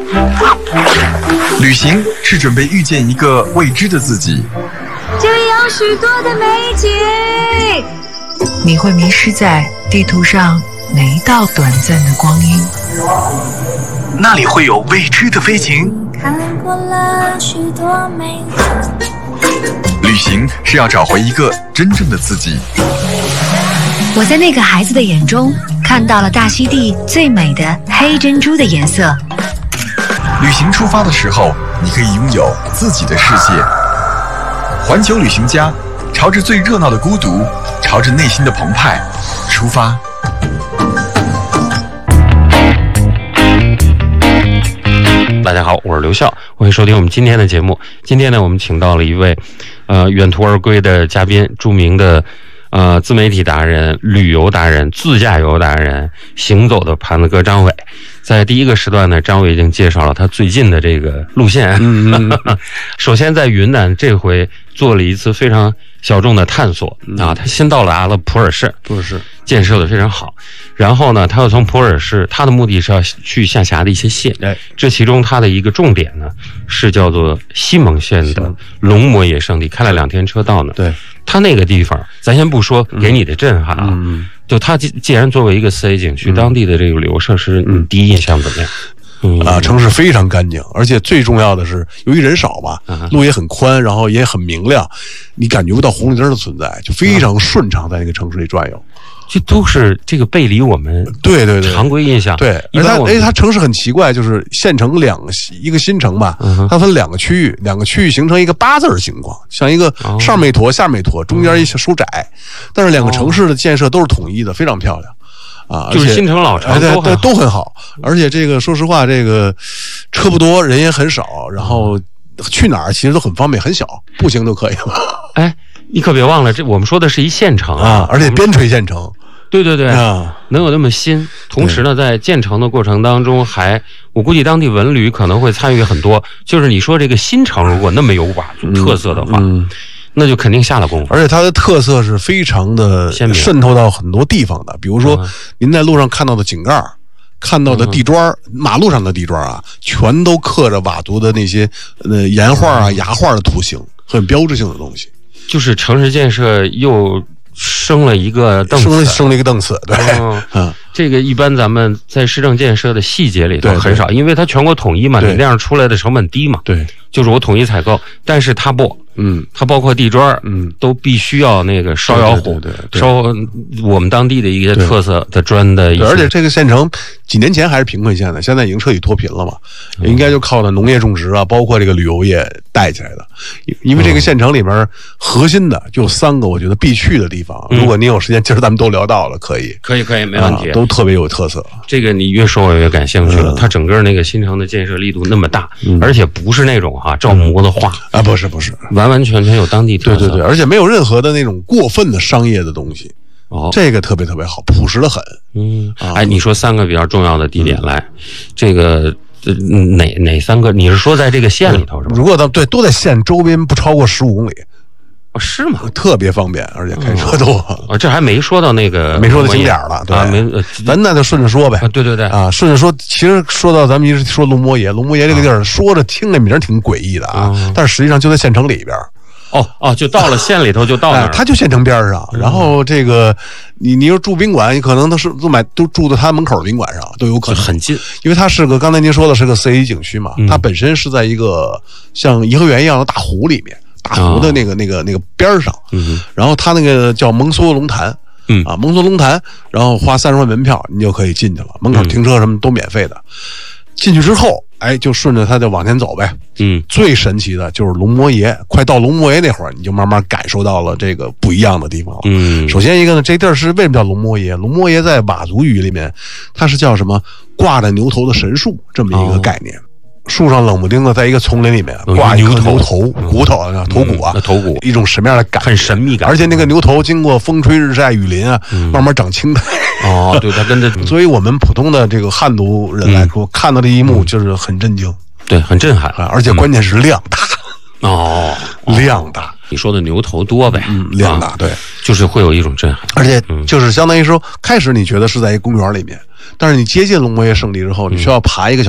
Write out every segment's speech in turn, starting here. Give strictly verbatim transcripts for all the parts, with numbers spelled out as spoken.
旅行是准备遇见一个未知的自己， 这里有许多的美景， 你会迷失在地图上每一道短暂的光阴。 那里会有未知的飞行。 看过了许多美景。 旅行是要找回一个真正的自己。 我在那个孩子的眼中看到了大溪地最美的黑珍珠的颜色。 旅行出发的时候，你可以拥有自己的世界。环球旅行家，朝着最热闹的孤独，朝着内心的澎湃出发。 大家好，我是刘笑，欢迎收听我们今天的节目。今天呢，我们请到了一位呃远途而归的嘉宾，著名的呃自媒体达人、旅游达人、自驾游达人、行走的盘子哥张伟。在第一个时段呢，张伟已经介绍了他最近的这个路线。嗯嗯首先在云南这回做了一次非常小众的探索啊，他先到了阿勒普洱市， 普洱市建设的非常好。然后呢，他又从普洱市，他的目的是要去下辖的一些县。哎，这其中他的一个重点呢，是叫做西蒙县的龙摩野圣地，开了两天车道呢。对，他那个地方，咱先不说给你的震撼啊。嗯就他既既然作为一个四 A 景区，嗯、当地的这个旅游设施，你第一印象怎么样？ 嗯啊，城市非常干净，而且最重要的是，由于人少嘛，啊、路也很宽，然后也很明亮，你感觉不到红绿灯的存在，就非常顺畅在那个城市里转悠。 这都是这个背离我们对对对常规印象。 对，而它哎，它城市很奇怪，就是县城两个一个新城吧，嗯、它分两个区域，两个区域形成一个八字形状，像一个上面一坨，下面一坨，中间一收窄，但是两个城市的建设都是统一的，非常漂亮。啊， 就是新城老城都很都很好，而且这个说实话，这个车不多，人也很少，然后去哪儿其实都很方便，很小，步行都可以了。 哎，你可别忘了，这我们说的是一县城啊， 而且边陲县城。 对对对啊，能有那么新，同时呢，在建成的过程当中还，我估计当地文旅可能会参与很多。就是你说这个新城如果那么有佤族特色的话，嗯嗯那就肯定下了功夫， 而且它的特色是非常的渗透到很多地方的。比如说，您在路上看到的井盖、看到的地砖、马路上的地砖啊，全都刻着佤族的那些呃岩画啊、崖画的图形，很标志性的东西。 就是城市建设又生了一个档次， 生了生了一个档次，对， 嗯，这个一般咱们在市政建设的细节里头很少，因为它全国统一嘛，你那样出来的成本低嘛，对，就是我统一采购，但是它不。嗯，它包括地砖，嗯，都必须要那个烧窑火，对对对，烧我们当地的一些特色的砖的一些。 而且这个县城几年前还是贫困县的，现在已经彻底脱贫了嘛，应该就靠的农业种植啊，包括这个旅游业带起来的。因为这个县城里面核心的就有三个，我觉得必去的地方。如果你有时间，今儿咱们都聊到了，可以， 可以，可以，没问题， 都特别有特色。 这个你越说我越感兴趣了。它整个那个新城的建设力度那么大，而且不是那种哈照模子画啊，不是不是， 完完全全有当地。 对对对，而且没有任何的那种过分的商业的东西，哦，这个特别特别好，朴实的很。 嗯，哎，你说三个比较重要的地点来，这个哪哪三个？你是说在这个县里头是吧？ 如果到对都在县周边不超过十五公里。 哦，是吗？ 特别方便，而且开车都啊，这还没说到那个没说到景点了，对吧？没，咱那就顺着说呗。 对对对， 啊，顺着说。其实说到咱们一直说龙摩野，龙摩野这个地儿，说着听着名挺诡异的啊，但是实际上就在县城里边。 哦哦，就到了县里头就到那儿， 它就县城边上。然后这个你你要住宾馆，你可能都是都买都住在他门口的宾馆上都有可能， 很近。 因为它是个刚才您说的是个四 A 景区嘛，它本身是在一个像颐和园一样的大湖里面。大湖的那个、那个、那个边上，嗯，然后它那个叫蒙梭龙潭，嗯啊，蒙梭龙潭，然后花三十万门票，你就可以进去了，门口停车什么都免费的。进去之后，哎，就顺着它就往前走呗，嗯，最神奇的就是龙摩野，快到龙摩野那会儿，你就慢慢感受到了这个不一样的地方了。嗯，首先一个呢，这地儿是为什么叫龙摩野？龙摩野在佤族语里面，它是叫什么？挂着牛头的神树这么一个概念。哦，树上冷不丁的，在一个丛林里面挂一个牛头骨头啊，头骨啊，头骨，一种什么样的感， 很神秘感。 而且那个牛头经过风吹日晒雨淋啊，慢慢长青苔。 哦，对，它跟着。 所以我们普通的这个汉族人来说，看到这一幕就是很震惊， 对，很震撼， 而且关键是量大。 哦， 量大。 你说的牛头多呗， 嗯，量大，对， 就是会有一种震撼。 而且就是相当于说，开始你觉得是在一公园里面。但是你接近龙摩野圣地之后，你需要爬一个小山，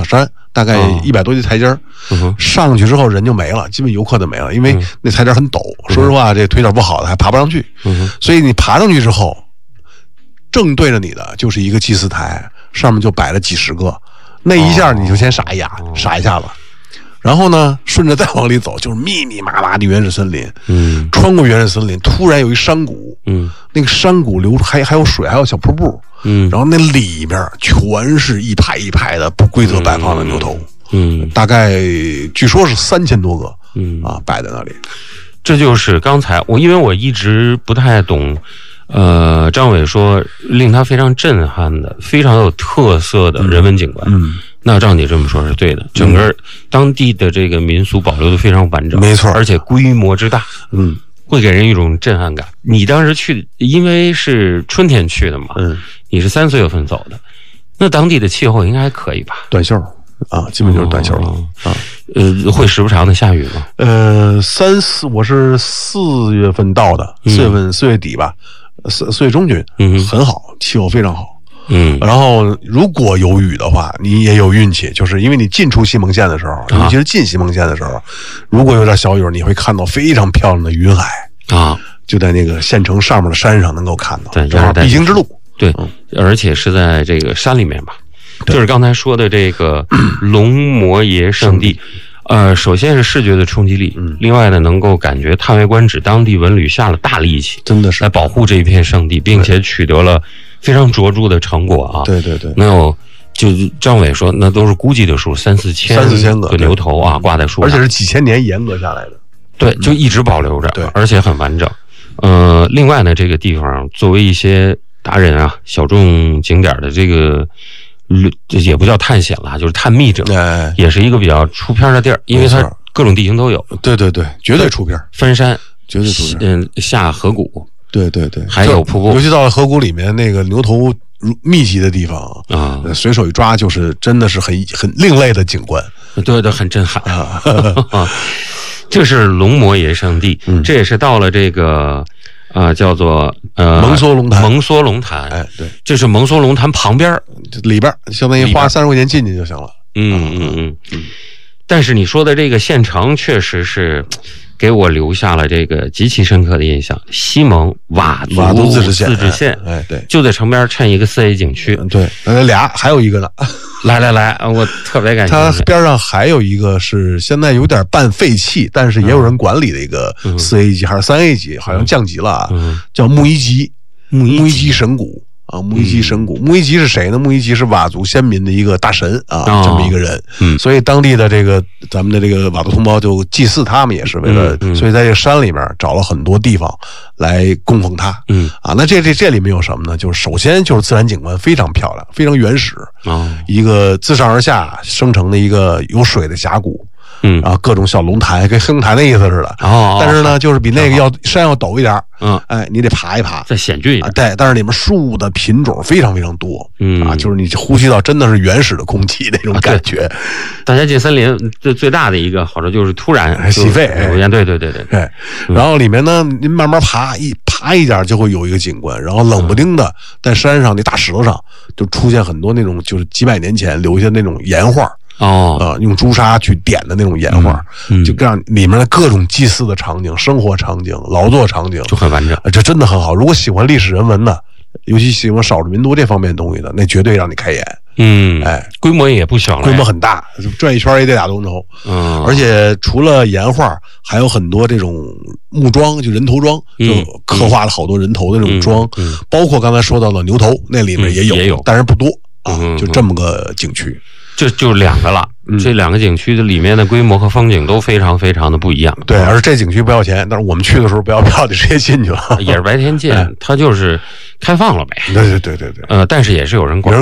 大概一百多级台阶儿， 嗯、 上去之后人就没了，基本游客就没了，因为那台阶很陡。嗯、说实话，这腿脚不好的还爬不上去。 嗯、 所以你爬上去之后，正对着你的就是一个祭祀台，上面就摆了几十个，那一下你就先傻一哑，哦、傻一下子。然后呢，顺着再往里走，就是密密麻麻的原始森林。嗯，穿过原始森林，突然有一山谷。嗯，那个山谷流还还有水，还有小瀑布。嗯，然后那里面全是一排一排的不规则摆放的牛头。嗯，大概据说是三千多个。嗯啊，摆在那里。 这就是刚才我因为我一直不太懂，呃，张伟说令他非常震撼的、非常有特色的人文景观。嗯。嗯那照你这么说是对的，整个当地的这个民俗保留的非常完整， 没错， 而且规模之大， 嗯， 会给人一种震撼感。你当时去，因为是春天去的嘛，嗯，你是三四月份走的，那当地的气候应该还可以吧？ 短袖啊，基本就是短袖了、哦、啊。 呃，会时不常的下雨吗？ 呃，三四我是四月份到的，四月份四、嗯、月底吧，四四月中旬，嗯，很好，气候非常好。嗯，然后如果有雨的话，你也有运气，就是因为你进出西蒙县的时候，尤其是进西蒙县的时候，如果有点小雨，你会看到非常漂亮的云海啊，就在那个县城上面的山上能够看到， 对， 就是必经之路。 对，嗯、而且是在这个山里面吧，就是刚才说的这个龙摩耶圣地。呃，首先是视觉的冲击力，嗯，另外呢，能够感觉叹为观止，当地文旅下了大力气， 真的是来保护这一片圣地，并且取得了非常卓著的成果啊！ 对对对， 那有就张伟说，那都是估计的数，三四千三四千个牛头啊，挂在树上， 而且是几千年严格下来的， 对，就一直保留着， 对， 而且很完整。呃，另外呢，这个地方作为一些达人啊，小众景点的这个。也不叫探险了，就是探秘者， 哎， 也是一个比较出片的地儿，因为它各种地形都有。 对对对，绝对出片， 翻山， 绝对出片。 嗯，下河谷， 对对对， 还有瀑布， 尤其到了河谷里面那个牛头密集的地方啊，随手一抓就是真的是很很另类的景观， 对对，很震撼啊。这是龙摩耶圣地，嗯、这也是到了这个。啊、呃，叫做呃蒙梭龙潭， 蒙梭龙潭， 哎，对， 这是蒙梭龙潭旁边里边，相当于花三十块钱进去就行了。 嗯嗯嗯嗯。但是你说的这个县城，确实是给我留下了这个极其深刻的印象。西蒙佤族佤族自治县， 自治县， 哎，对， 就在城边趁一个四 A 景区。 对，呃，俩还有一个呢。 来来来，我特别感谢。 它边上还有一个是现在有点半废弃，但是也有人管理的一个四 A 级还是三 A 级，好像降级了啊，叫木伊吉，木伊吉神谷。啊，木伊吉神谷，木伊吉是谁呢？木伊吉是佤族先民的一个大神啊，哦、这么一个人。嗯，所以当地的这个咱们的这个佤族同胞就祭祀他们，也是为了，嗯嗯、所以在这个山里面找了很多地方来供奉他。嗯，啊，那这这这里面有什么呢？就是首先就是自然景观非常漂亮，非常原始。哦，一个自上而下生成的一个有水的峡谷。嗯啊，各种小龙潭，跟黑龙潭的意思似的。哦，但是呢，就是比那个要山要陡一点。嗯，哎，你得爬一爬， 再险峻一点。 对，但是里面树的品种非常非常多。嗯啊，就是你呼吸到真的是原始的空气那种感觉。 啊、大家进森林最最大的一个好处就是突然洗肺。 哎，对对对对。 哎，然后里面呢，您慢慢爬，一爬一点就会有一个景观，然后冷不丁的在山上那大石头上就出现很多那种就是几百年前留下那种岩画。哦，呃，用朱砂去点的那种岩画，嗯嗯、就让里面的各种祭祀的场景、生活场景、劳作场景就很完整， 呃、这真的很好。如果喜欢历史人文的，尤其喜欢少数民族这方面东西的，那绝对让你开眼。 嗯，哎，规模也不小了， 规模很大，转一圈也得俩钟头。嗯，而且除了岩画，还有很多这种木桩，就人头桩，就刻画了好多人头的这种桩，嗯嗯、包括刚才说到的牛头，那里面也有， 嗯、也有， 但是不多啊，嗯、就这么个景区。 就就两个了，嗯、这两个景区的里面的规模和风景都非常非常的不一样。 对，而这景区不要钱，但是我们去的时候不要票，就直接进去了。 也是白天见，它就是开放了呗。 对对对对对。 呃，但是也是有人管。